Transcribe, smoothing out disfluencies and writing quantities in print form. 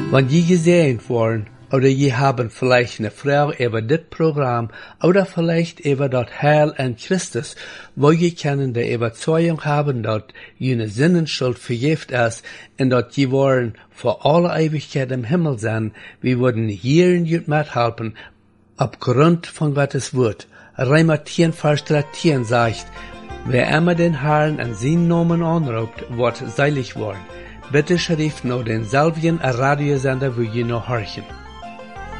Wenn je gesehen worden oder je haben vielleicht eine Frage über das Programm oder vielleicht über das Heil in Christus, wo je können die Überzeugung haben, dass jene Sinnenschuld vergift ist und dass je wollen vor alle Ewigkeit im Himmel sein, wir würden hier in Jut mithelfen, aufgrund von Gottes Wort. Römer 10, Vers 13 sagt, wer immer den Herrn an seinen Namen anruft, wird seilig worden. Bitte schrift noch denselben Radiosender, wo je noch horchen.